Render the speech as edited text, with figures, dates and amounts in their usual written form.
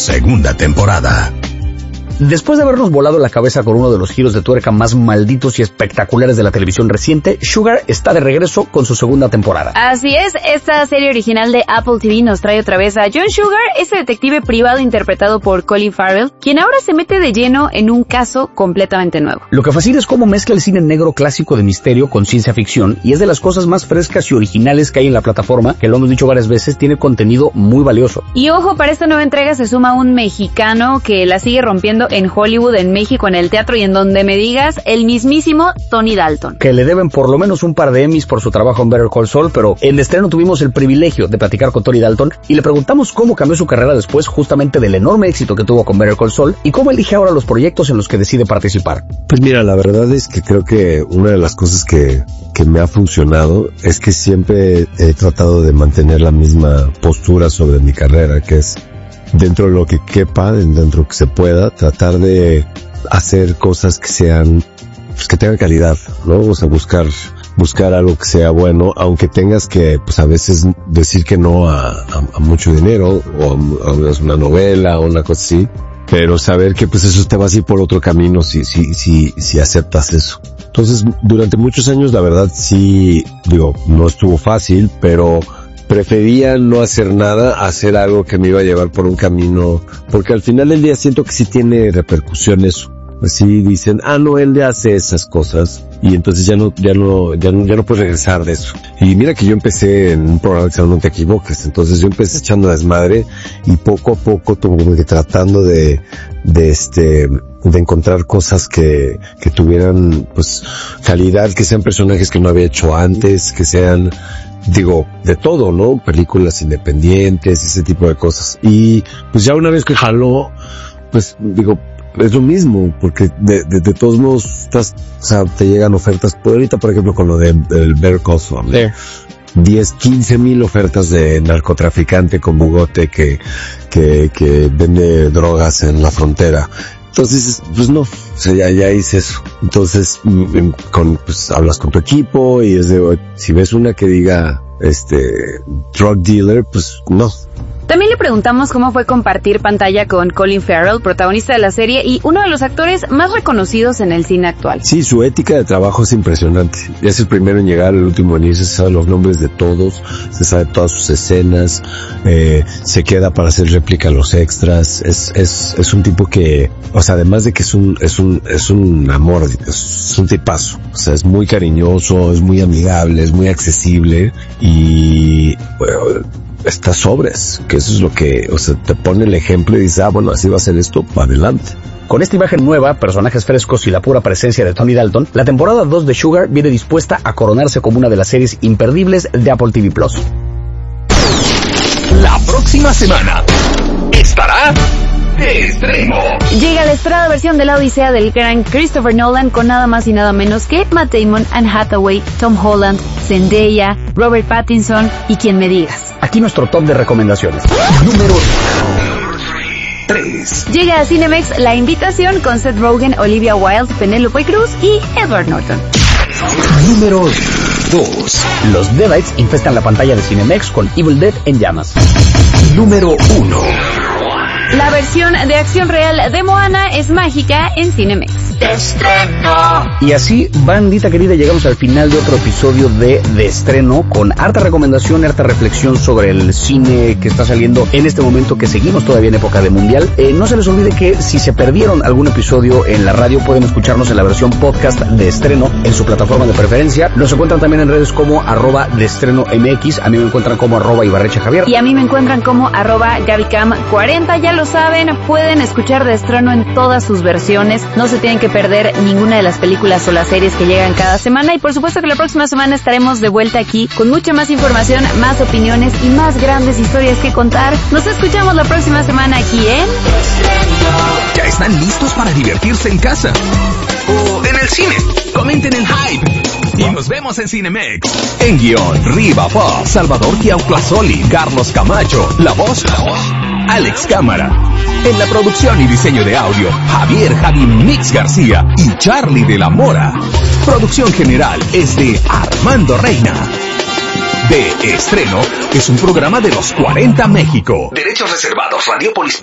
segunda temporada. Después de habernos volado la cabeza con uno de los giros de tuerca más malditos y espectaculares de la televisión reciente, Sugar está de regreso con su segunda temporada. Así es, esta serie original de Apple TV nos trae otra vez a John Sugar, ese detective privado interpretado por Colin Farrell, quien ahora se mete de lleno en un caso completamente nuevo. Lo que fascina es cómo mezcla el cine negro clásico de misterio con ciencia ficción, y es de las cosas más frescas y originales que hay en la plataforma, que lo hemos dicho varias veces, tiene contenido muy valioso. Y ojo, para esta nueva entrega se suma un mexicano que la sigue rompiendo en Hollywood, en México, en el teatro y en donde me digas, el mismísimo Tony Dalton. Que le deben por lo menos un par de Emmys por su trabajo en Better Call Saul, pero en estreno tuvimos el privilegio de platicar con Tony Dalton y le preguntamos cómo cambió su carrera después justamente del enorme éxito que tuvo con Better Call Saul y cómo elige ahora los proyectos en los que decide participar. Pues mira, la verdad es que creo que una de las cosas que me ha funcionado es que siempre he tratado de mantener la misma postura sobre mi carrera, que es dentro de lo que quepa, dentro de lo que se pueda, tratar de hacer cosas que sean, pues que tengan calidad, ¿no? O sea, buscar algo que sea bueno, aunque tengas que, pues a veces decir que no a mucho dinero, o a una novela, o una cosa así, pero saber que pues eso te va a ir por otro camino si aceptas eso. Entonces, durante muchos años, la verdad, sí, digo, no estuvo fácil, pero prefería no hacer nada a hacer algo que me iba a llevar por un camino, porque al final del día siento que sí tiene repercusiones. Así dicen, no, él ya hace esas cosas, y entonces ya no puedes regresar de eso. Y mira que yo empecé en un programa que se llama No Te Equivoques, entonces yo empecé echando desmadre, y poco a poco como que tratando de encontrar cosas que tuvieran, pues, calidad, que sean personajes que no había hecho antes, que sean, digo, de todo, ¿no? Películas independientes, ese tipo de cosas. Y pues ya una vez que jaló, pues digo, es lo mismo, porque de todos modos te llegan ofertas. Por ahorita, por ejemplo, con lo del Better Call Saul, ¿no? 10-15,000 ofertas de narcotraficante con bigote que vende drogas en la frontera. Entonces, pues no, o sea, ya hice eso. Entonces, pues hablas con tu equipo y es de, si ves una que diga, drug dealer, pues no. También le preguntamos cómo fue compartir pantalla con Colin Farrell, protagonista de la serie y uno de los actores más reconocidos en el cine actual. Sí, su ética de trabajo es impresionante. Es el primero en llegar, el último en irse, se sabe los nombres de todos, se sabe todas sus escenas, se queda para hacer réplica a los extras. Es un tipo que, o sea, además de que es un amor, es un tipazo. O sea, es muy cariñoso, es muy amigable, es muy accesible y, bueno, está sobres, que eso es lo que, o sea, te pone el ejemplo y dice, bueno, así va a ser esto, para adelante. Con esta imagen nueva, personajes frescos y la pura presencia de Tony Dalton, la temporada 2 de Sugar viene dispuesta a coronarse como una de las series imperdibles de Apple TV+. La próxima semana estará de estreno. Llega la esperada versión de la Odisea del gran Christopher Nolan con nada más y nada menos que Matt Damon, Anne Hathaway, Tom Holland, Zendaya, Robert Pattinson y quien me digas. Aquí nuestro top de recomendaciones. Número 3. Llega a Cinemex La Invitación con Seth Rogen, Olivia Wilde, Penélope Cruz y Edward Norton. Número 2. Los Deadites infestan la pantalla de Cinemex con Evil Dead en llamas. Número 1. La versión de acción real de Moana es mágica en Cinemex. Y así, bandita querida, llegamos al final de otro episodio de Estreno, con harta recomendación, harta reflexión sobre el cine que está saliendo en este momento, que seguimos todavía en época de mundial. No se les olvide que si se perdieron algún episodio en la radio, pueden escucharnos en la versión podcast de Estreno en su plataforma de preferencia. Nos encuentran también en redes como @deestrenomx. A mí me encuentran como @ibarrechajavier. Y a mí me encuentran como @gabicam40. Ya lo saben, pueden escuchar de Estreno en todas sus versiones. No se tienen que perder ninguna de las películas o las series que llegan cada semana, y por supuesto que la próxima semana estaremos de vuelta aquí con mucha más información, más opiniones y más grandes historias que contar. Nos escuchamos la próxima semana aquí en ¿Ya están listos para divertirse en casa o en el cine? Comenten el hype y nos vemos en Cinemex. En guión, Riva Paz, Salvador Kiauclasoli, Carlos Camacho, la voz, Alex Cámara. En la producción y diseño de audio, Javi Mix García y Charlie de la Mora. Producción general es de Armando Reina. De Estreno es un programa de los 40 México. Derechos reservados, Radiopolis.